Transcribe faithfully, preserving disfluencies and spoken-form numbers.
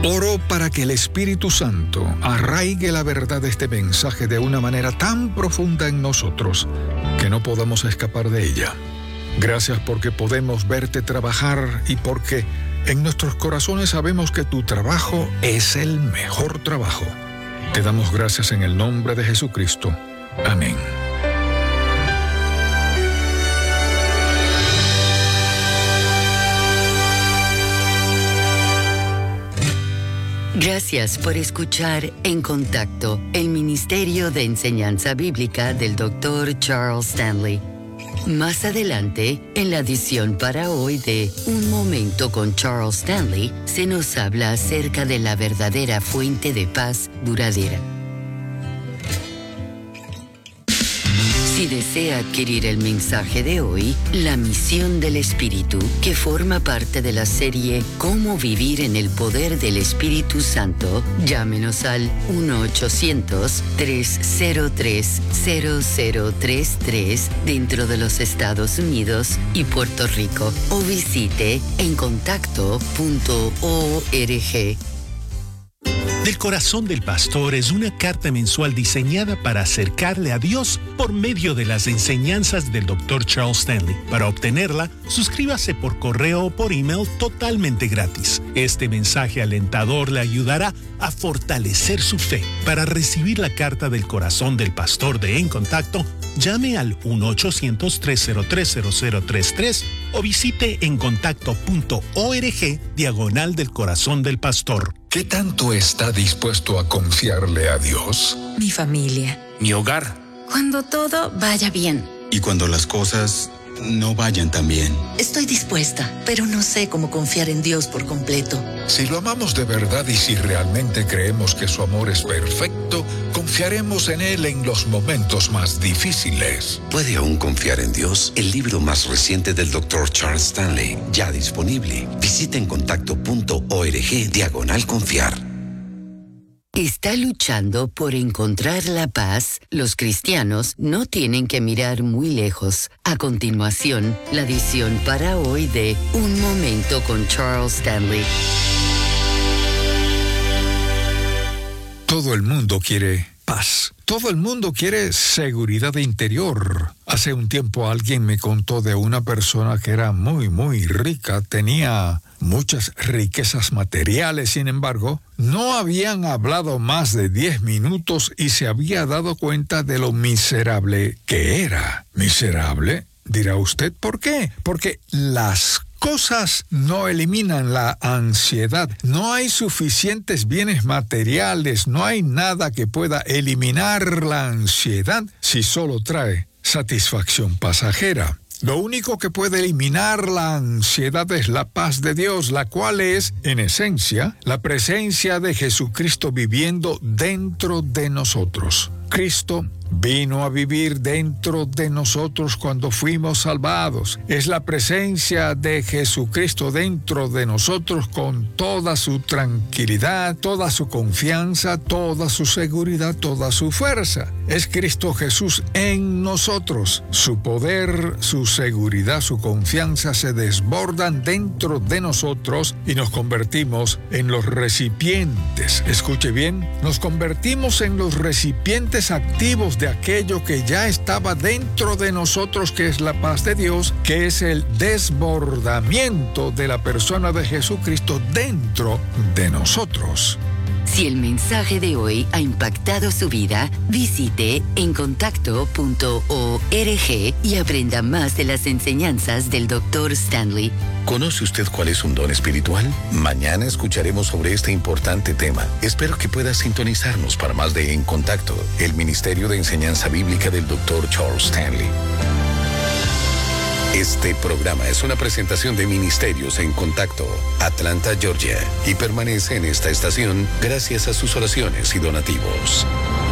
Oro para que el Espíritu Santo arraigue la verdad de este mensaje de una manera tan profunda en nosotros que no podamos escapar de ella. Gracias porque podemos verte trabajar y porque en nuestros corazones sabemos que tu trabajo es el mejor trabajo. Te damos gracias en el nombre de Jesucristo. Amén. Gracias por escuchar En Contacto, el Ministerio de Enseñanza Bíblica del doctor Charles Stanley. Más adelante, en la edición para hoy de Un Momento con Charles Stanley, se nos habla acerca de la verdadera fuente de paz duradera. Si desea adquirir el mensaje de hoy, La Misión del Espíritu, que forma parte de la serie Cómo vivir en el poder del Espíritu Santo, llámenos al uno ochocientos, tres cero tres, cero cero tres tres dentro de los Estados Unidos y Puerto Rico o visite en contacto punto org. Del Corazón del Pastor es una carta mensual diseñada para acercarle a Dios por medio de las enseñanzas del doctor Charles Stanley. Para obtenerla, suscríbase por correo o por email totalmente gratis. Este mensaje alentador le ayudará a fortalecer su fe. Para recibir la carta del Corazón del Pastor de En Contacto, llame al uno ochocientos, tres cero tres, cero cero tres tres o visite en contacto punto org diagonal del Corazón del Pastor. ¿Qué tanto está dispuesto a confiarle a Dios? Mi familia. Mi hogar. Cuando todo vaya bien. Y cuando las cosas no vayan tan bien. Estoy dispuesta, pero no sé cómo confiar en Dios por completo. Si lo amamos de verdad y si realmente creemos que su amor es perfecto, confiaremos en Él en los momentos más difíciles. ¿Puede aún confiar en Dios? El libro más reciente del doctor Charles Stanley, ya disponible. Visita en contacto punto org diagonal confiar. ¿Está luchando por encontrar la paz? Los cristianos no tienen que mirar muy lejos. A continuación, la edición para hoy de Un Momento con Charles Stanley. Todo el mundo quiere paz. Todo el mundo quiere seguridad interior. Hace un tiempo alguien me contó de una persona que era muy, muy rica, tenía muchas riquezas materiales, sin embargo, no habían hablado más de diez minutos y se había dado cuenta de lo miserable que era. ¿Miserable? Dirá usted, ¿por qué? Porque las cosas no eliminan la ansiedad. No hay suficientes bienes materiales, no hay nada que pueda eliminar la ansiedad si solo trae satisfacción pasajera. Lo único que puede eliminar la ansiedad es la paz de Dios, la cual es, en esencia, la presencia de Jesucristo viviendo dentro de nosotros. Cristo vino a vivir dentro de nosotros cuando fuimos salvados. Es la presencia de Jesucristo dentro de nosotros con toda su tranquilidad, toda su confianza, toda su seguridad, toda su fuerza. Es Cristo Jesús en nosotros. Su poder, su seguridad, su confianza se desbordan dentro de nosotros y nos convertimos en los recipientes. Escuche bien, nos convertimos en los recipientes activos de aquello que ya estaba dentro de nosotros, que es la paz de Dios, que es el desbordamiento de la persona de Jesucristo dentro de nosotros. Si el mensaje de hoy ha impactado su vida, visite en contacto punto org y aprenda más de las enseñanzas del doctor Stanley. ¿Conoce usted cuál es un don espiritual? Mañana escucharemos sobre este importante tema. Espero que pueda sintonizarnos para más de En Contacto, el Ministerio de Enseñanza Bíblica del doctor Charles Stanley. Este programa es una presentación de Ministerios en Contacto, Atlanta, Georgia, y permanece en esta estación gracias a sus oraciones y donativos.